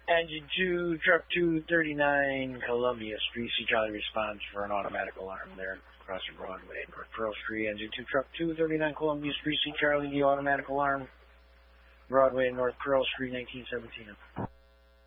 Engine 2, truck 239, Columbia Street. See Charlie responds for an automatic alarm there, crossing Broadway, North Pearl Street. Engine 2, truck 239, Columbia Street. See Charlie, the automatic alarm, Broadway, North Pearl Street, 1917.